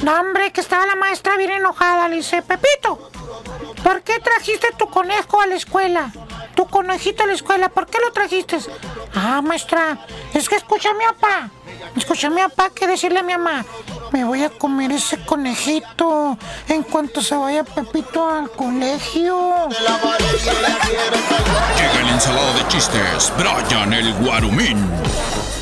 No, hombre, que estaba la maestra bien enojada. Le dice, Pepito, ¿por qué trajiste tu conejo a la escuela? Tu conejito a la escuela, ¿por qué lo trajiste? Ah, maestra, es que escuché a mi papá. Escuché a mi papá que decirle a mi mamá, me voy a comer ese conejito en cuanto se vaya Pepito al colegio. Llega el ensalado de chistes, Brian el Guarumín.